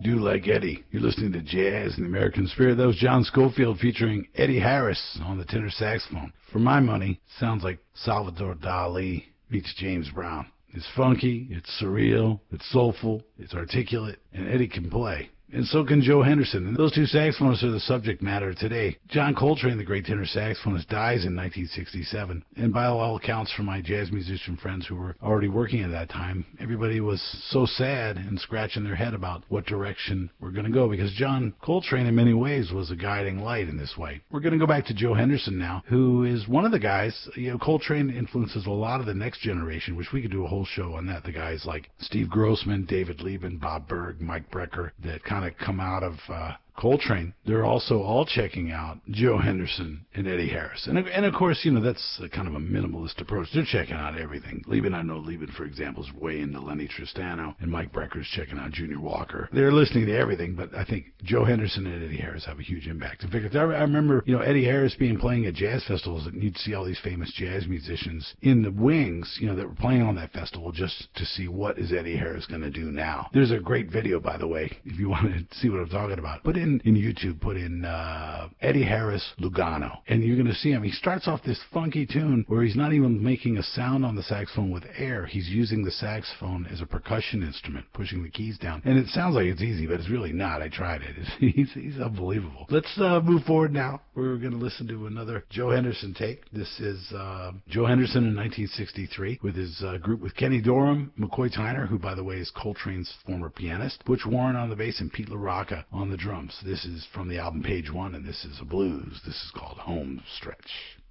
Do Like Eddie. You're listening to Jazz in the American Spirit. That was John Scofield featuring Eddie Harris on the tenor saxophone. For my money, sounds like Salvador Dali meets James Brown. It's funky, it's surreal, it's soulful, it's articulate, and Eddie can play. And so can Joe Henderson. And those two saxophonists are the subject matter today. John Coltrane, the great tenor saxophonist, dies in 1967. And by all accounts from my jazz musician friends who were already working at that time, everybody was so sad and scratching their head about what direction we're going to go, because John Coltrane in many ways was a guiding light in this way. We're going to go back to Joe Henderson now, who is one of the guys. Coltrane influences a lot of the next generation, which we could do a whole show on that. The guys like Steve Grossman, David Lieben, Bob Berg, Mike Brecker, that kind of come out of Coltrane. They're also all checking out Joe Henderson and Eddie Harris. And of course, that's a kind of a minimalist approach. They're checking out everything. I know Lieben, for example, is way into Lenny Tristano, and Mike Brecker's checking out Junior Walker. They're listening to everything, but I think Joe Henderson and Eddie Harris have a huge impact. In fact, I remember, Eddie Harris playing at jazz festivals, and you'd see all these famous jazz musicians in the wings, that were playing on that festival just to see what is Eddie Harris going to do now. There's a great video, by the way, if you want to see what I'm talking about. Put in YouTube, put in Eddie Harris Lugano, and you're going to see him. He starts off this funky tune where he's not even making a sound on the saxophone with air. He's using the saxophone as a percussion instrument, pushing the keys down. And it sounds like it's easy, but it's really not. I tried it. He's unbelievable. Let's move forward now. We're going to listen to another Joe Henderson take. This is Joe Henderson in 1963 with his group with Kenny Dorham, McCoy Tyner, who, by the way, is Coltrane's former pianist, Butch Warren on the bass, and Pete LaRocca on the drums. This is from the album Page One, and this is a blues. This is called Home Stretch.